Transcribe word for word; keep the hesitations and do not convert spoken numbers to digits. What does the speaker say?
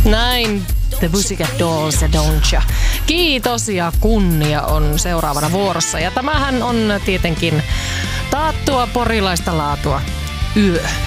Näin. The Pussycat Dolls ja Don'tcha. Kiitos ja kunnia on seuraavana vuorossa. Ja tämähän on tietenkin taattua porilaista laatua. Yö.